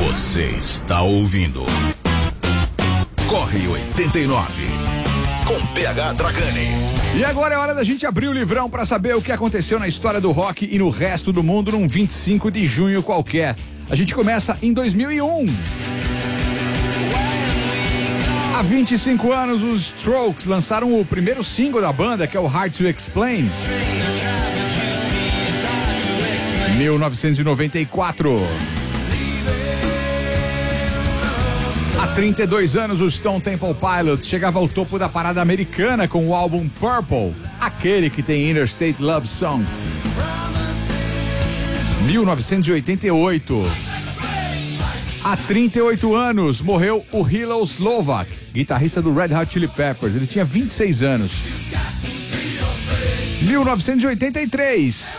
Você está ouvindo Corre 89 com PH Dragani. E agora é hora da gente abrir o livrão para saber o que aconteceu na história do rock e no resto do mundo num 25 de junho qualquer. A gente começa em 2001. Há 25 anos, os Strokes lançaram o primeiro single da banda, que é o Hard to Explain. 1994. Há 32 anos, o Stone Temple Pilots chegava ao topo da parada americana com o álbum Purple, aquele que tem Interstate Love Song. 1988. Há 38 anos, morreu o Hilo Slovak, guitarrista do Red Hot Chili Peppers. Ele tinha 26 anos. 1983.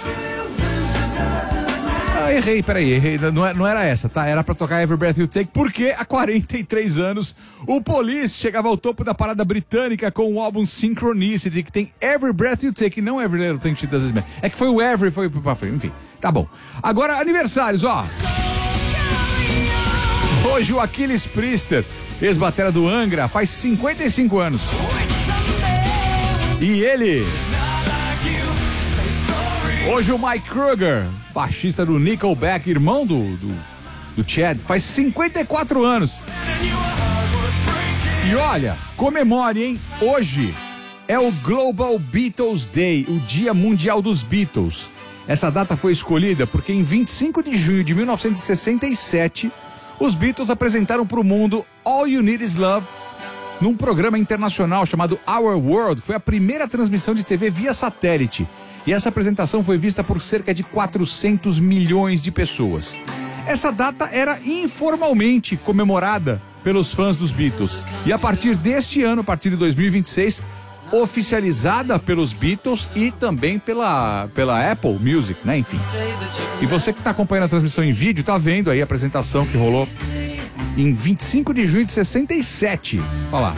Errei. Não era essa, tá? Era pra tocar Every Breath You Take, porque há 43 anos o Police chegava ao topo da parada britânica com o álbum Synchronicity, que tem Every Breath You Take, e não Every Little Thing She Does Is Me. É que foi o Every, foi pra frente, enfim, tá bom. Agora, aniversários, ó. Hoje o Aquiles Priester, ex-batera do Angra, faz 55 anos. E ele... Hoje o Mike Kruger, baixista do Nickelback, irmão do Chad, faz 54 anos. E olha, comemore, hein? Hoje é o Global Beatles Day, o Dia Mundial dos Beatles. Essa data foi escolhida porque em 25 de junho de 1967, os Beatles apresentaram para o mundo All You Need Is Love num programa internacional chamado Our World, que foi a primeira transmissão de TV via satélite. E essa apresentação foi vista por cerca de 400 milhões de pessoas. Essa data era informalmente comemorada pelos fãs dos Beatles. E a partir deste ano, a partir de 2026, oficializada pelos Beatles e também pela Apple Music, né? Enfim. E você que está acompanhando a transmissão em vídeo, tá vendo aí a apresentação que rolou em 25 de junho de 67. Olha lá.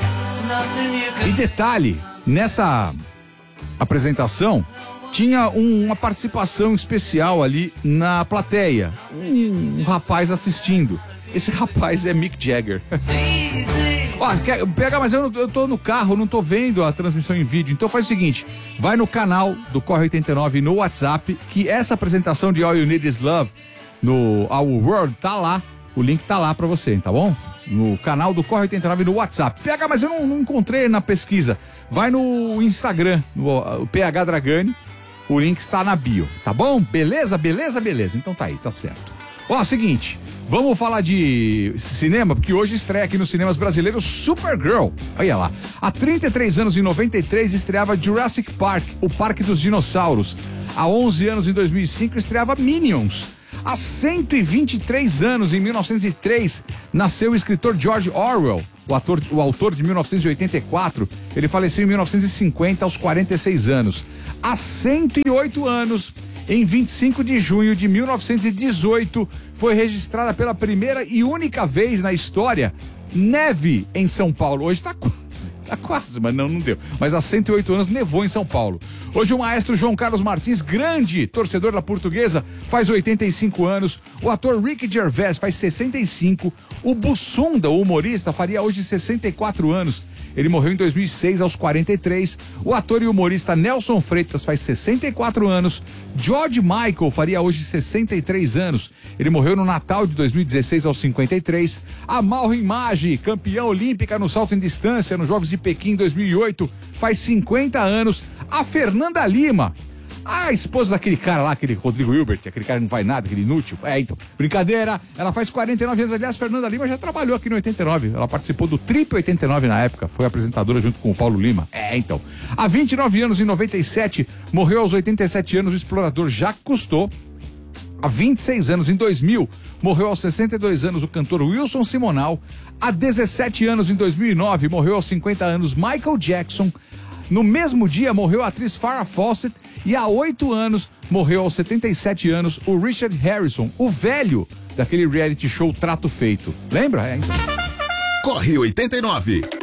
E detalhe, nessa apresentação tinha uma participação especial ali na plateia. Um rapaz assistindo. Esse rapaz é Mick Jagger. Ó, pega, mas eu tô no carro, não tô vendo a transmissão em vídeo. Então faz o seguinte, vai no canal do Corre 89 no WhatsApp, que essa apresentação de All You Need Is Love no Our World tá lá. O link tá lá pra você, tá bom? No canal do Corre 89 no WhatsApp. PH, mas eu não encontrei na pesquisa. Vai no Instagram, no PH Dragani. O link está na bio, tá bom? Beleza? Então tá aí, tá certo. Ó, seguinte, vamos falar de cinema, porque hoje estreia aqui nos cinemas brasileiros Supergirl. Olha lá. Há 33 anos, em 93, estreava Jurassic Park, o Parque dos Dinossauros. Há 11 anos, em 2005, estreava Minions. Há 123 anos, em 1903, nasceu o escritor George Orwell, o autor de 1984. Ele faleceu em 1950, aos 46 anos. Há 108 anos, em 25 de junho de 1918, foi registrada pela primeira e única vez na história neve em São Paulo. Hoje tá quase, mas não deu. Mas há 108 anos nevou em São Paulo. Hoje o maestro João Carlos Martins, grande torcedor da Portuguesa, faz 85 anos. O ator Ricky Gervais faz 65. O Bussunda, o humorista, faria hoje 64 anos. Ele morreu em 2006, aos 43. O ator e humorista Nelson Freitas faz 64 anos. George Michael faria hoje 63 anos. Ele morreu no Natal de 2016, aos 53. A Maureen Maggi, campeã olímpica no salto em distância nos Jogos de Pequim em 2008, faz 50 anos. A Fernanda Lima, a esposa daquele cara lá, aquele Rodrigo Hilbert, aquele cara que não faz nada, aquele inútil. Então, brincadeira, ela faz 49 anos. Aliás, Fernanda Lima já trabalhou aqui no 89. Ela participou do Trip 89 na época, foi apresentadora junto com o Paulo Lima. Então. Há 29 anos, em 97, morreu aos 87 anos o explorador Jacques Cousteau. Há 26 anos, em 2000, morreu aos 62 anos o cantor Wilson Simonal. Há 17 anos, em 2009, morreu aos 50 anos Michael Jackson. No mesmo dia, morreu a atriz Farrah Fawcett. E há 8 anos, morreu aos 77 anos o Richard Harrison, o velho daquele reality show Trato Feito. Lembra? Então. Corre 89.